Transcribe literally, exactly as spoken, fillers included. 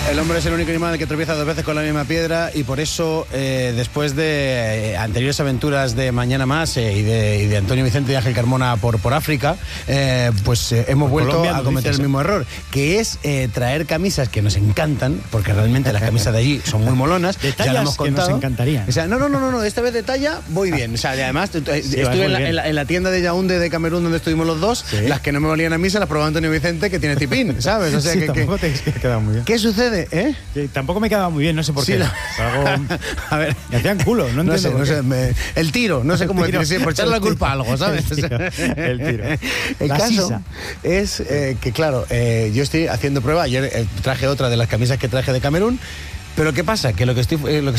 El hombre es el único animal que tropieza dos veces con la misma piedra y por eso, eh, después de eh, anteriores aventuras de Mañana Más eh, y, de, y de Antonio Vicente y Ángel Carmona por, por África, eh, pues eh, hemos por vuelto Colombia, a cometer dices, el mismo error, que es eh, traer camisas que nos encantan, porque realmente las camisas de allí son muy molonas. De tallas ya lo hemos contado. que nos encantarían. O sea, no, no, no, no, no, esta vez de talla voy bien. O sea, y además sí, estuve en la, en, la, en la tienda de Yaoundé de Camerún donde estuvimos los dos, sí. Las que no me valían a mí se las probó Antonio Vicente, que tiene tipín, ¿sabes? O sea, sí, que, tampoco que, te ha quedado muy bien. ¿Qué sucede, eh? Que tampoco me quedaba muy bien, no sé por sí, qué. No. Algo... A ver, me hacían culo, no, no entiendo sé, por no qué. sé, me... el tiro, no sé cómo tiro. decir, por echarle la culpa a algo, ¿sabes? El tiro. El, tiro. el la caso sisa. es eh, que, claro, eh, yo estoy haciendo prueba. Ayer eh, traje otra de las camisas que traje de Camerún. Pero ¿qué pasa? Que lo que estoy, eh, lo que